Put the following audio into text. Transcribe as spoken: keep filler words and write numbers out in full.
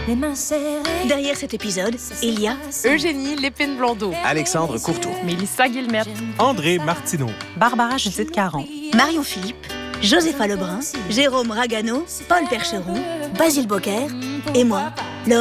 les mains serrées. Derrière cet épisode, il y a Eugénie Lépine-Blondeau, Alexandre Courtois, Mélissa Guillemette, André Martineau, Barbara Judith Caron, Marion Philippe, Josépha Lebrun, Jérôme Ragano, Paul Percheron, Basile Bocquer et moi,